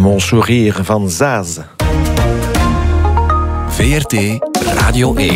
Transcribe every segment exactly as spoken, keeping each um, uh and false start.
Mon sourire van Zaz. V R T Radio één.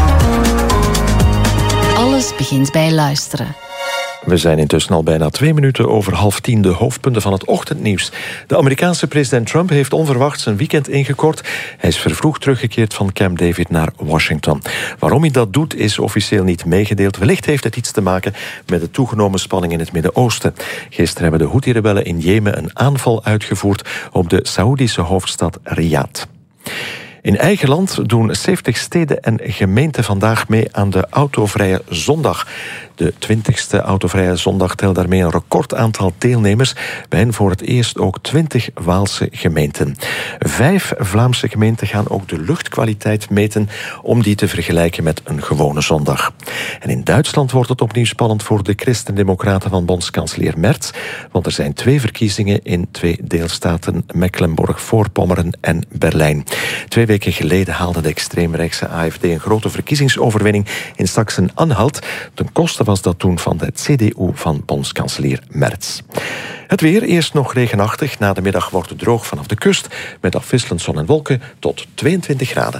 Alles begint bij luisteren. We zijn intussen al bijna twee minuten over half tien, de hoofdpunten van het ochtendnieuws. De Amerikaanse president Trump heeft onverwachts zijn weekend ingekort. Hij is vervroegd teruggekeerd van Camp David naar Washington. Waarom hij dat doet, is officieel niet meegedeeld. Wellicht heeft het iets te maken met de toegenomen spanning in het Midden-Oosten. Gisteren hebben de Houthi-rebellen in Jemen een aanval uitgevoerd op de Saoedische hoofdstad Riyadh. In eigen land doen zeventig steden en gemeenten vandaag mee aan de Autovrije Zondag. De twintigste Autovrije Zondag telt daarmee een recordaantal deelnemers. Bij hen voor het eerst ook twintig Waalse gemeenten. Vijf Vlaamse gemeenten gaan ook de luchtkwaliteit meten om die te vergelijken met een gewone zondag. En in Duitsland wordt het opnieuw spannend voor de Christen-Democraten van bondskanselier Merz. Want er zijn twee verkiezingen in twee deelstaten, Mecklenburg-Voorpommeren en Berlijn. Twee weken geleden haalde de extreemrechtse A F D een grote verkiezingsoverwinning in Sachsen-Anhalt. Ten koste was dat toen van de C D U van bondskanselier Merz. Het weer, eerst nog regenachtig. Na de middag wordt het droog vanaf de kust, met afwisselend zon en wolken tot tweeëntwintig graden.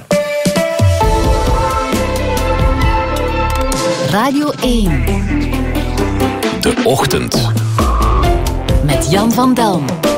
Radio één. De ochtend. Met Jan van Delm.